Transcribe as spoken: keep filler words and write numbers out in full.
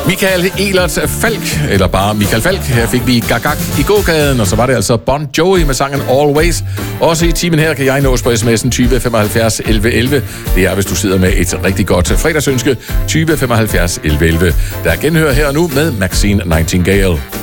Michael Elert Falk, eller bare Michael Falk. Her fik vi Gagak i gågaden, og så var det altså Bon Jovi med sangen Always. Også i timen her kan jeg nås på sms'en tyve femoghalvfjerds elleve elleve. Det er, hvis du sidder med et rigtig godt fredagsønske, tyve femoghalvfjerds elleve elleve. Der er genhør her nu med Maxine Nightingale.